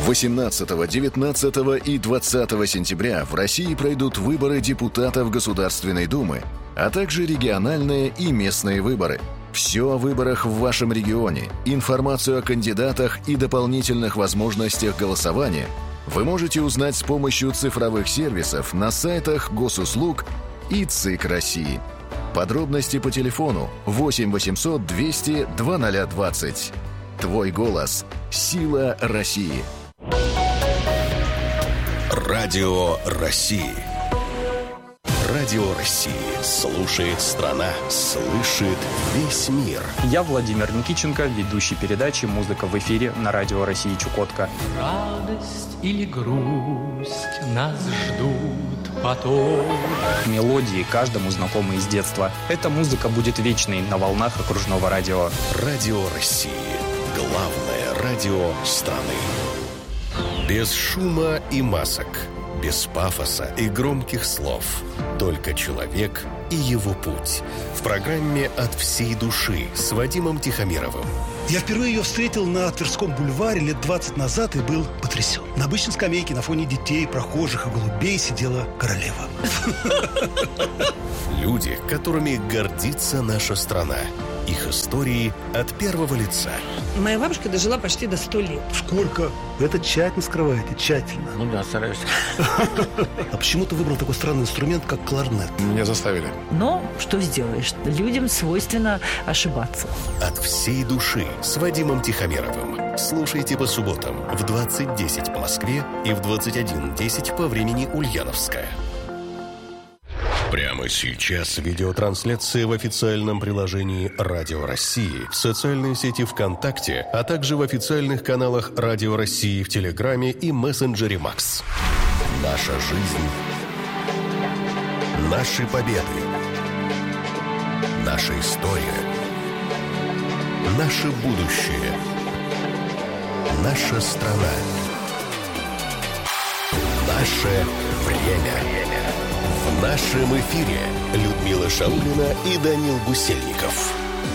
18, 19 и 20 сентября в России пройдут выборы депутатов Государственной Думы, а также региональные и местные выборы. Все о выборах в вашем регионе, информацию о кандидатах и дополнительных возможностях голосования вы можете узнать с помощью цифровых сервисов на сайтах Госуслуг и ЦИК России. Подробности по телефону 8 800 200 2020. Твой голос. Сила России. Радио России. Радио России. Слушает страна. Слышит весь мир. Я Владимир Никитченко, ведущий передачи «Музыка в эфире» на Радио России Чукотка. Радость или грусть нас ждут потом. Мелодии каждому знакомы из детства. Эта музыка будет вечной на волнах окружного радио. Радио России. Главное радио страны. Без шума и масок. Без пафоса и громких слов. Только человек и его путь. В программе «От всей души» с Вадимом Тихомировым. Я впервые ее встретил на Тверском бульваре лет 20 назад и был потрясен. На обычной скамейке на фоне детей, прохожих и голубей сидела королева. Люди, которыми гордится наша страна. Их истории от первого лица. Моя бабушка дожила почти до 100 лет. Сколько? Вы это тщательно скрываете, тщательно. Ну да, стараюсь. А почему ты выбрал такой странный инструмент, как кларнет? Меня заставили. Но что сделаешь? Людям свойственно ошибаться. От всей души с Вадимом Тихомировым. Слушайте по субботам в 20:10 по Москве и в 21:10 по времени Ульяновская. Прямо сейчас видеотрансляция в официальном приложении Радио России, в социальной сети ВКонтакте, а также в официальных каналах Радио России в Телеграме и мессенджере Макс. Наша жизнь. Наши победы. Наша история. Наше будущее. Наша страна. Наше время. В нашем эфире Людмила Шаулина и Данил Гусельников.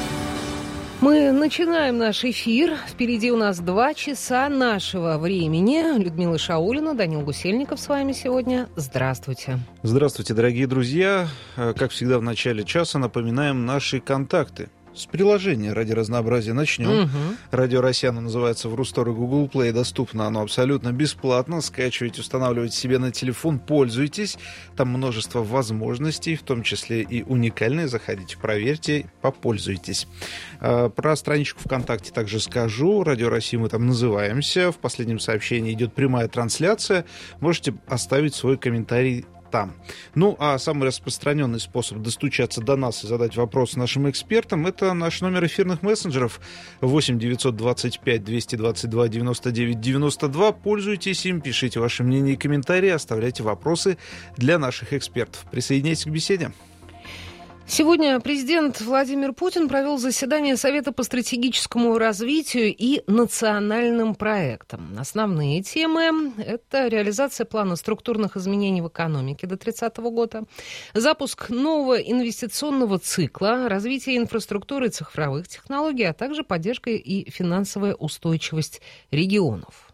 Мы начинаем наш эфир. Впереди у нас 2 часа нашего времени. Людмила Шаулина, Данил Гусельников с вами сегодня. Здравствуйте. Здравствуйте, дорогие друзья. Как всегда в начале часа напоминаем наши контакты. С приложения ради разнообразия начнем. Радио Россия, оно называется в Рустор и Google Play. Доступно оно абсолютно бесплатно. Скачивайте, устанавливайте себе на телефон, пользуйтесь. Там множество возможностей, в том числе и уникальные. Заходите, проверьте, попользуйтесь. Про страничку ВКонтакте также скажу. Радио Россия мы там называемся. В последнем сообщении идет прямая трансляция. Можете оставить свой комментарий там. Ну, а самый распространенный способ достучаться до нас и задать вопрос нашим экспертам — это наш номер эфирных мессенджеров 8 925 222 99 92. Пользуйтесь им, пишите ваше мнение и комментарии, оставляйте вопросы для наших экспертов. Присоединяйтесь к беседе. Сегодня президент Владимир Путин провел заседание Совета по стратегическому развитию и национальным проектам. Основные темы – это реализация плана структурных изменений в экономике до 30 года, запуск нового инвестиционного цикла, развитие инфраструктуры и цифровых технологий, а также поддержка и финансовая устойчивость регионов.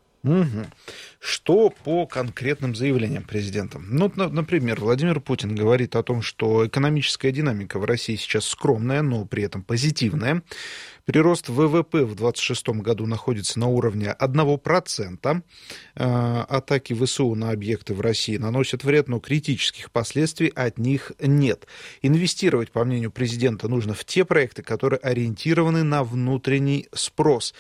Что по конкретным заявлениям президента? Ну, например, Владимир Путин говорит о том, что экономическая динамика в России сейчас скромная, но при этом позитивная. Прирост ВВП в 2026 году находится на уровне 1%. Атаки ВСУ на объекты в России наносят вред, но критических последствий от них нет. Инвестировать, по мнению президента, нужно в те проекты, которые ориентированы на внутренний спрос.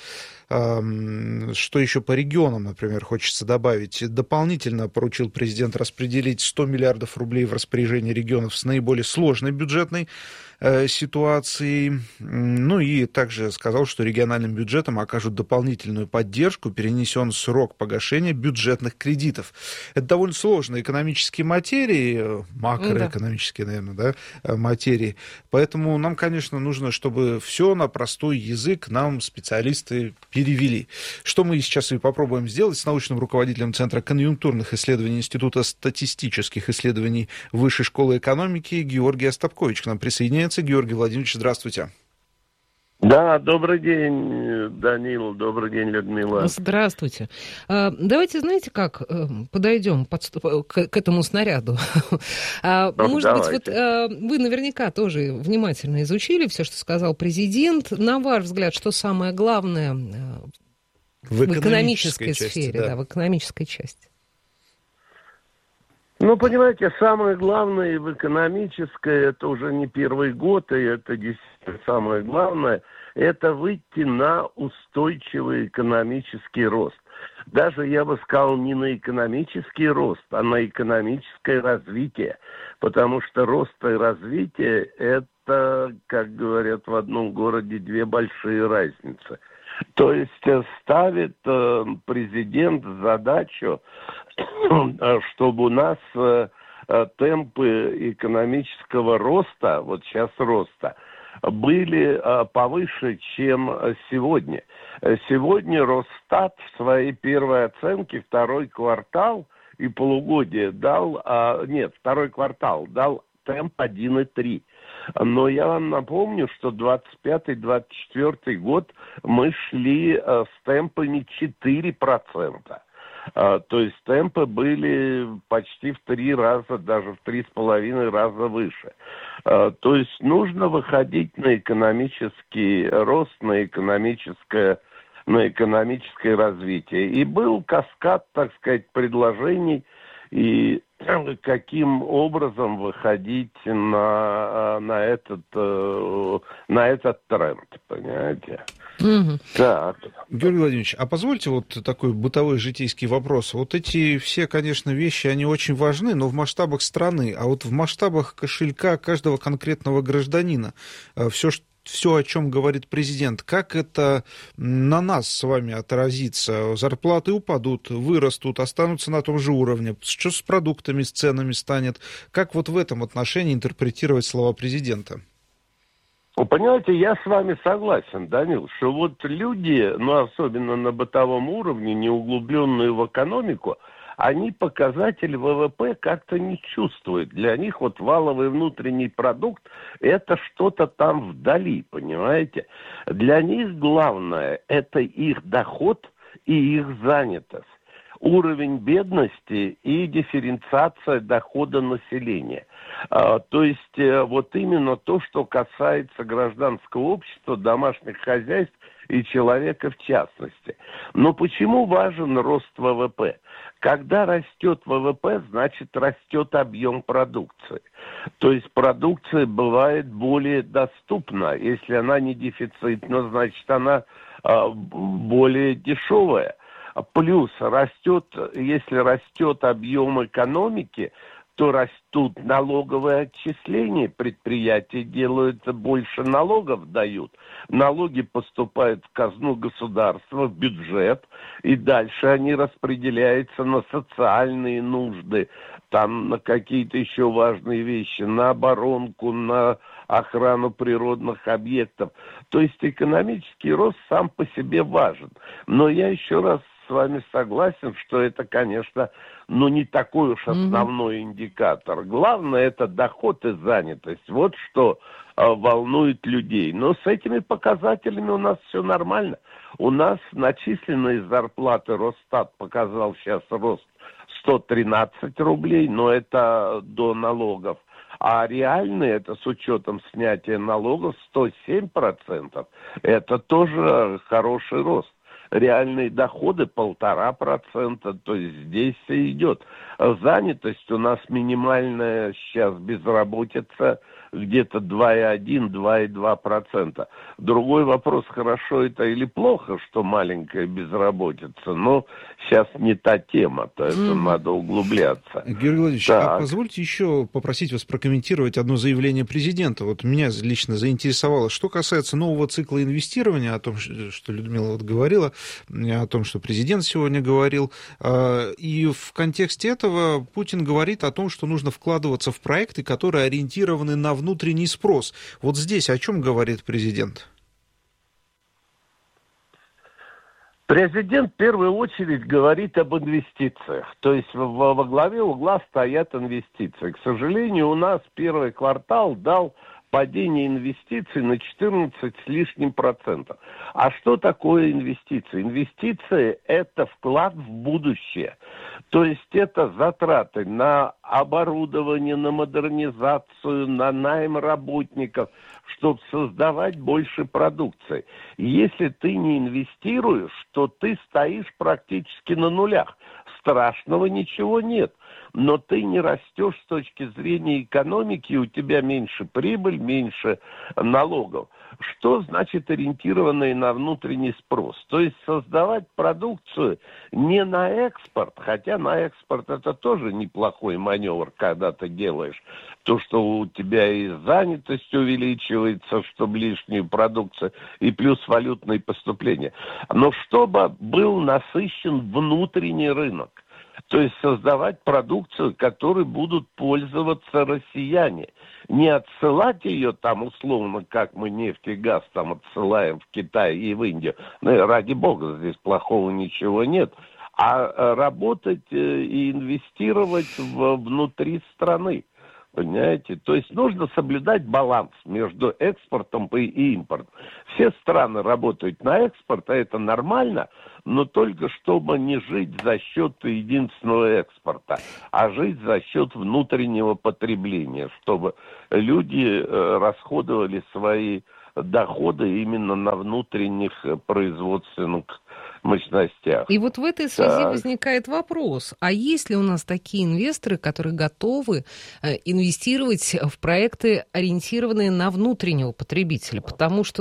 Что еще по регионам, например, хочется добавить. Дополнительно поручил президент распределить 100 миллиардов рублей в распоряжение регионов с наиболее сложной бюджетной ситуацией. Ну и также сказал, что региональным бюджетам окажут дополнительную поддержку, перенесен срок погашения бюджетных кредитов. Это довольно сложные экономические материи, макроэкономические, наверное, да, материи. Поэтому нам, конечно, нужно, чтобы все на простой язык нам специалисты перевели. Что мы сейчас и попробуем сделать с научным руководителем Центра конъюнктурных исследований Института статистических исследований Высшей школы экономики Георгий Остапкович к нам присоединяется. Георгий Владимирович, здравствуйте. Да, добрый день, Данил, добрый день, Людмила. Здравствуйте. Давайте, знаете как, подойдем к этому снаряду. Может быть, вот вы наверняка тоже внимательно изучили все, что сказал президент. На ваш взгляд, что самое главное в экономической сфере, да, в экономической части? Ну, понимаете, самое главное в экономической, это уже не первый год, и это действительно самое главное, это выйти на устойчивый экономический рост. Даже, я бы сказал, не на экономический рост, а на экономическое развитие. Потому что рост и развитие – это, как говорят в одном городе, две большие разницы. То есть ставит президент задачу, чтобы у нас темпы экономического роста, вот сейчас роста, были повыше, чем сегодня. Сегодня Росстат в своей первой оценке второй квартал и полугодие дал, второй квартал дал темп 1,3. Но я вам напомню, что 25-24 год мы шли с темпами 4%. То есть темпы были почти в 3 раза, даже в 3,5 раза выше. То есть нужно выходить на экономический рост, на экономическое развитие. И был каскад, так сказать, предложений, и каким образом выходить на этот тренд, понимаете? Угу. Так. Георгий Владимирович, а позвольте вот такой бытовой житейский вопрос. Вот эти все, конечно, вещи, они очень важны, но в масштабах страны, а вот в масштабах кошелька каждого конкретного гражданина, все, о чем говорит президент, как это на нас с вами отразится? Зарплаты упадут, вырастут, останутся на том же уровне. Что с продуктами, с ценами станет? Как вот в этом отношении интерпретировать слова президента? Вы понимаете, я с вами согласен, Данил, что вот люди, особенно на бытовом уровне, не углубленные в экономику, они показатель ВВП как-то не чувствуют. Для них вот валовый внутренний продукт – это что-то там вдали, понимаете? Для них главное – это их доход и их занятость. Уровень бедности и дифференциация дохода населения. То есть вот именно то, что касается гражданского общества, домашних хозяйств и человека в частности. Но почему важен рост ВВП? Когда растет ВВП, значит растет объем продукции. То есть продукция бывает более доступна. Если она не дефицитна, значит она более дешевая. Плюс если растет объем экономики, то растут налоговые отчисления, предприятия делают больше налогов, дают. Налоги поступают в казну государства, в бюджет, и дальше они распределяются на социальные нужды, там на какие-то еще важные вещи, на оборонку, на охрану природных объектов. То есть экономический рост сам по себе важен. Но я еще раз с вами согласен, что это, конечно, не такой уж основной индикатор. Главное – это доход и занятость. Вот что волнует людей. Но с этими показателями у нас все нормально. У нас начисленные зарплаты, Росстат показал сейчас рост 113 рублей, но это до налогов. А реальные, это с учетом снятия налогов, 107%. Это тоже хороший рост. Реальные доходы 1,5%, то есть здесь и идет. Занятость у нас минимальная сейчас, безработица где-то 2,1-2,2%. Другой вопрос, хорошо это или плохо, что маленькая безработица, но сейчас не та тема, то это надо углубляться. Георгий Владимирович, а позвольте еще попросить вас прокомментировать одно заявление президента. Вот меня лично заинтересовало, что касается нового цикла инвестирования, о том, что Людмила вот говорила, о том, что президент сегодня говорил, и в контексте этого Путин говорит о том, что нужно вкладываться в проекты, которые ориентированы на внутренний спрос. Вот здесь о чем говорит президент? Президент в первую очередь говорит об инвестициях. То есть во главе угла стоят инвестиции. К сожалению, у нас первый квартал дал падение инвестиций на 14 с лишним %. А что такое инвестиции? Инвестиции – это вклад в будущее. То есть это затраты на оборудование, на модернизацию, на найм работников, чтобы создавать больше продукции. Если ты не инвестируешь, то ты стоишь практически на нулях. Страшного ничего нет. Но ты не растешь с точки зрения экономики, у тебя меньше прибыль, меньше налогов. Что значит ориентированный на внутренний спрос? То есть создавать продукцию не на экспорт, хотя на экспорт это тоже неплохой маневр, когда ты делаешь то, что у тебя и занятость увеличивается, чтобы лишнюю продукцию, и плюс валютные поступления. Но чтобы был насыщен внутренний рынок. То есть создавать продукцию, которой будут пользоваться россияне. Не отсылать ее там условно, как мы нефть и газ там отсылаем в Китай и в Индию. Ну, ради бога, здесь плохого ничего нет. А работать и инвестировать внутри страны. Понимаете? То есть нужно соблюдать баланс между экспортом и импортом. Все страны работают на экспорт, а это нормально, но только чтобы не жить за счет единственного экспорта, а жить за счет внутреннего потребления, чтобы люди расходовали свои доходы именно на внутренних производственных мощностях. И вот в этой связи возникает вопрос, а есть ли у нас такие инвесторы, которые готовы инвестировать в проекты, ориентированные на внутреннего потребителя? Потому что,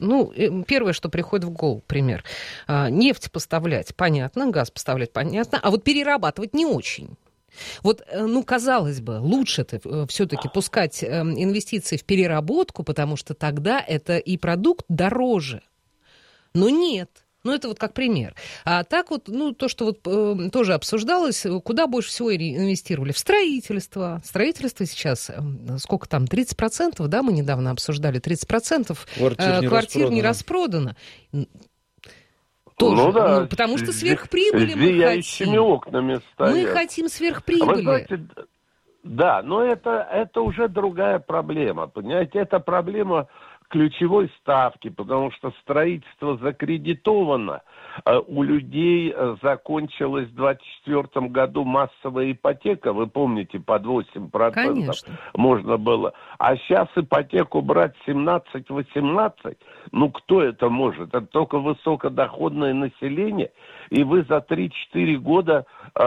первое, что приходит в голову, пример, нефть поставлять, понятно, газ поставлять, понятно, а вот перерабатывать не очень. Вот, казалось бы, лучше-то все-таки пускать инвестиции в переработку, потому что тогда это и продукт дороже. Но нет. Это вот как пример. А так вот, то, что вот тоже обсуждалось, куда больше всего инвестировали? В строительство. Строительство сейчас, сколько там, 30%, да, мы недавно обсуждали, 30% квартир не распродано. Тоже, да, потому что сверхприбыли мы хотим. Окнами стоят. Мы хотим сверхприбыли. Вы знаете, да, но это уже другая проблема, понимаете, это проблема ключевой ставки, потому что строительство закредитовано. У людей закончилась в 2024 году массовая ипотека, вы помните, под 8%. Конечно. Можно было. А сейчас ипотеку брать 17-18%, кто это может? Это только высокодоходное население, и вы за 3-4 года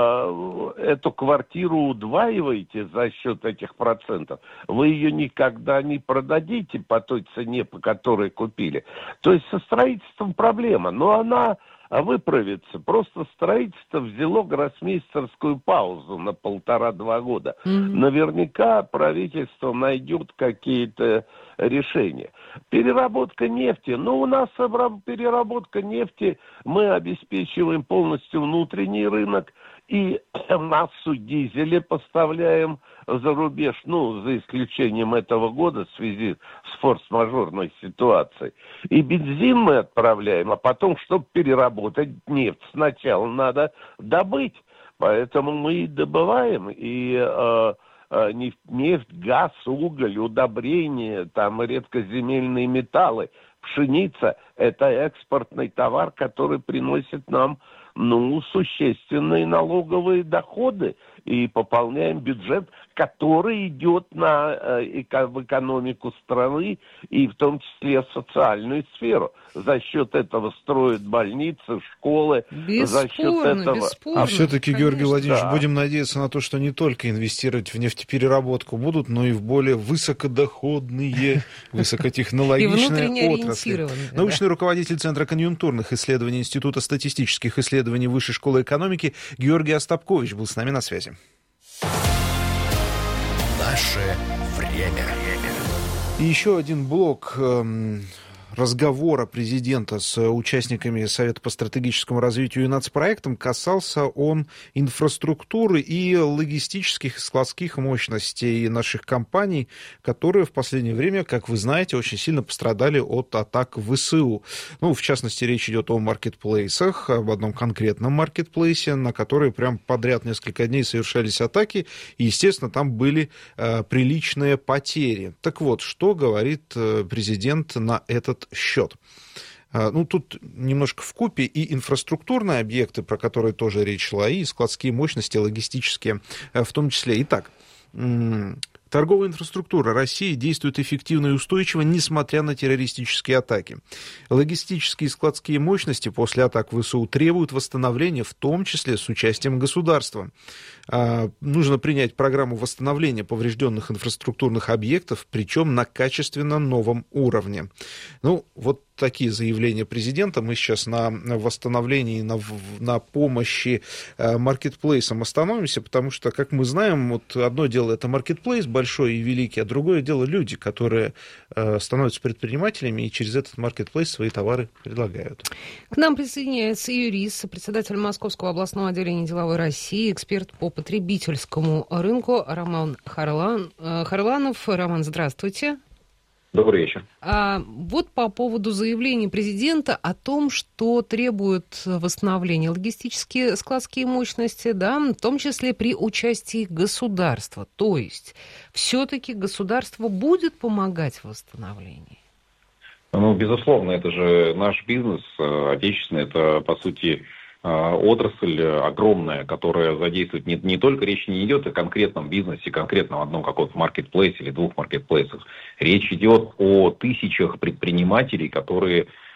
эту квартиру удваиваете за счет этих процентов. Вы ее никогда не продадите по той цене, по которой купили. То есть со строительством проблема, но она выправится. Просто строительство взяло гроссмейстерскую паузу на 1,5-2 года. Наверняка правительство найдет какие-то решения. Переработка нефти. У нас переработка нефти, мы обеспечиваем полностью внутренний рынок и массу дизеля поставляем за рубеж, за исключением этого года в связи с форс-мажорной ситуацией. И бензин мы отправляем, а потом, чтобы переработать нефть, сначала надо добыть. Поэтому мы и добываем, и нефть, газ, уголь, удобрения, там редкоземельные металлы. Пшеница – это экспортный товар, который приносит нам существенные налоговые доходы, и пополняем бюджет, который идет в экономику страны, и в том числе в социальную сферу. За счет этого строят больницы, школы. За счет этого... Бесспорно, а все-таки, Георгий Владимирович, будем надеяться на то, что не только инвестировать в нефтепереработку будут, но и в более высокодоходные, высокотехнологичные отрасли. Научный руководитель Центра конъюнктурных исследований Института статистических исследований Высшей школы экономики Георгий Остапкович был с нами на связи. Наше время. И еще один блок разговора президента с участниками Совета по стратегическому развитию и нацпроектам касался он инфраструктуры и логистических и складских мощностей наших компаний, которые в последнее время, как вы знаете, очень сильно пострадали от атак ВСУ. Ну, в частности, речь идет о маркетплейсах, об одном конкретном маркетплейсе, на который прям подряд несколько дней совершались атаки, и, естественно, там были приличные потери. Так вот, что говорит президент на этот счет? Ну, тут немножко вкупе и инфраструктурные объекты, про которые тоже речь шла, и складские мощности, логистические в том числе. Итак, торговая инфраструктура России действует эффективно и устойчиво, несмотря на террористические атаки. Логистические и складские мощности после атак ВСУ требуют восстановления, в том числе с участием государства. Нужно принять программу восстановления поврежденных инфраструктурных объектов, причем на качественно новом уровне. Ну, вот такие заявления президента. Мы сейчас на восстановлении, на помощи маркетплейсам остановимся, потому что, как мы знаем, вот одно дело это маркетплейс большой и великий, а другое дело люди, которые становятся предпринимателями и через этот маркетплейс свои товары предлагают. К нам присоединяется юрист, председатель Московского областного отделения деловой России, эксперт по потребительскому рынку Роман Харланов. Роман, здравствуйте. Добрый вечер. Вот по поводу заявления президента о том, что требует восстановления логистические складские мощности, да, в том числе при участии государства. То есть все-таки государство будет помогать в восстановлении? Ну, безусловно, это же наш бизнес отечественный, это, по сути, отрасль огромная, которая задействует не только, речь не идет о конкретном бизнесе, конкретном одном каком-то маркетплейсе или двух маркетплейсах. Речь идет о тысячах предпринимателей, которые